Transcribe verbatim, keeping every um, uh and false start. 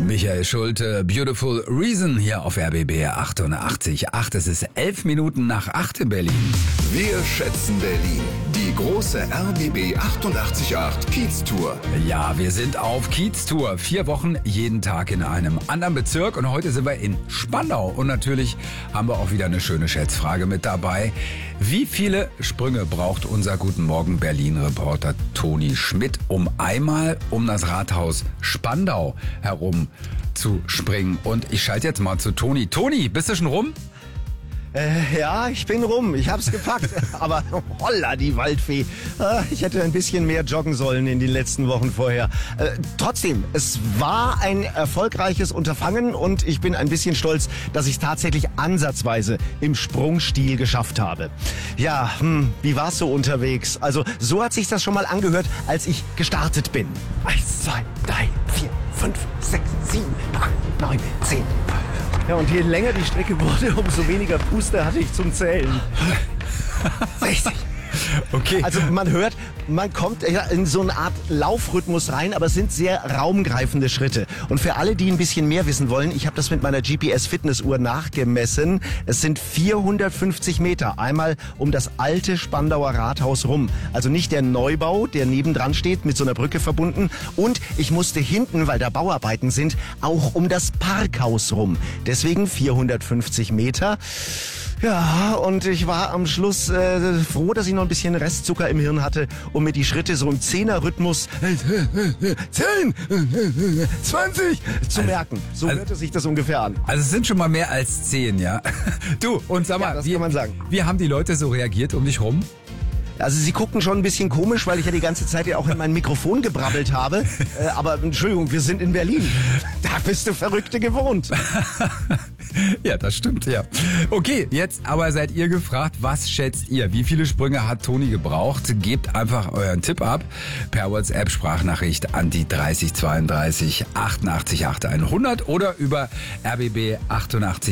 Michael Schulte, Beautiful Reason hier auf R B B achtundachtzig Komma acht. Es ist elf Minuten nach acht in Berlin. Wir schätzen Berlin. Die große R B B achtundachtzig Komma acht Kiez-Tour. Ja, wir sind auf Kiez-Tour. Vier Wochen, jeden Tag in einem anderen Bezirk. Und heute sind wir in Spandau. Und natürlich haben wir auch wieder eine schöne Schätzfrage mit dabei. Wie viele Sprünge braucht unser Guten Morgen Berlin-Reporter Toni Schmidt, um einmal um das Rathaus Spandau herum zu springen? Und ich schalte jetzt mal zu Toni. Toni, bist du schon rum? Äh, ja, ich bin rum. Ich hab's gepackt. Aber holla, die Waldfee. Äh, ich hätte ein bisschen mehr joggen sollen in den letzten Wochen vorher. Äh, trotzdem, es war ein erfolgreiches Unterfangen und ich bin ein bisschen stolz, dass ich tatsächlich ansatzweise im Sprungstil geschafft habe. Ja, hm, wie war's so unterwegs? Also, so hat sich das schon mal angehört, als ich gestartet bin. Eins, zwei, drei, vier, fünf, sechs, sieben, acht, neun, zehn. Ja, und je länger die Strecke wurde, umso weniger Puste hatte ich zum Zählen. sechzig. Okay. Also man hört, man kommt in so eine Art Laufrhythmus rein, aber es sind sehr raumgreifende Schritte. Und für alle, die ein bisschen mehr wissen wollen, ich habe das mit meiner G P S-Fitnessuhr nachgemessen. Es sind vierhundertfünfzig Meter, einmal um das alte Spandauer Rathaus rum. Also nicht der Neubau, der nebendran steht, mit so einer Brücke verbunden. Und ich musste hinten, weil da Bauarbeiten sind, auch um das Parkhaus rum. Deswegen vierhundertfünfzig Meter. Ja, und ich war am Schluss äh, froh, dass ich noch ein bisschen Restzucker im Hirn hatte, um mir die Schritte so im Zehner-Rhythmus zehn, zwanzig zu merken. So also, hörte sich das ungefähr an. Also es sind schon mal mehr als zehn, ja? Du, und sag mal, Ja, das wie, kann man sagen. wie haben die Leute so reagiert um dich rum? Also sie guckten schon ein bisschen komisch, weil ich ja die ganze Zeit ja auch in mein Mikrofon gebrabbelt habe. Äh, aber Entschuldigung, wir sind in Berlin. Da bist du Verrückte gewohnt. Ja, das stimmt, ja. Okay, jetzt aber seid ihr gefragt, was schätzt ihr? Wie viele Sprünge hat Toni gebraucht? Gebt einfach euren Tipp ab per WhatsApp-Sprachnachricht an die dreißig zweiunddreißig achtundachtzig acht hundert oder über R B B achtundachtzig